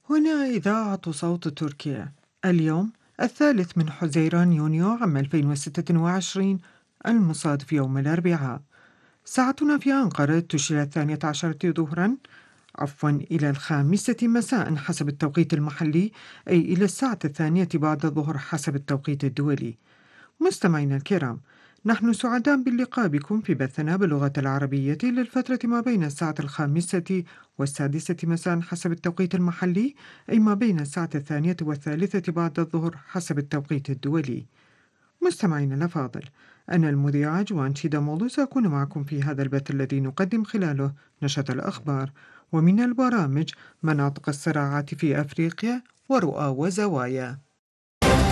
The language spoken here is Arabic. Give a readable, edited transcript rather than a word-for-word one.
هنا إذاعة صوت تركيا. اليوم 3 يونيو عام 2026، المصادف يوم الأربعاء. ساعتنا في أنقرة تشير 12 ظهرا، إلى 5 مساء حسب التوقيت المحلي، أي إلى الساعة 2 بعد الظهر حسب التوقيت الدولي. مستمعينا الكرام، نحن سعداء باللقاء بكم في بثنا باللغة العربية للفترة ما بين الساعة 5 و6 مساء حسب التوقيت المحلي، أي ما بين الساعة 2 و3 بعد الظهر حسب التوقيت الدولي. مستمعينا الأفاضل، أنا المذيعة جوان شيدامولو سأكون معكم في هذا البث الذي نقدم خلاله نشرة الأخبار ومن البرامج مناطق الصراعات في أفريقيا ورؤى وزوايا.